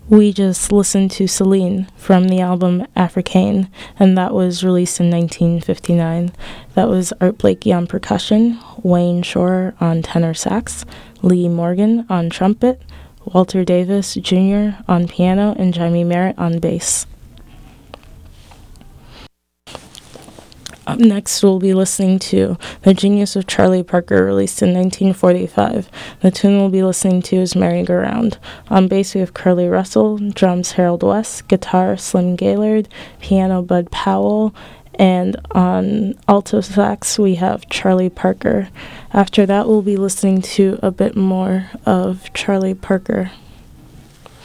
We just listened to Celine from the album Africaine, and that was released in 1959. That was Art Blakey on percussion, Wayne Shore on tenor sax, Lee Morgan on trumpet, Walter Davis Jr. on piano, and Jimmy Merritt on bass. Up next, we'll be listening to The Genius of Charlie Parker, released in 1945. The tune we'll be listening to is Merry-Go-Round. On bass, we have Curly Russell, drums Harold West, guitar Slim Gaillard, piano Bud Powell, and on alto sax, we have Charlie Parker. After that, we'll be listening to a bit more of Charlie Parker.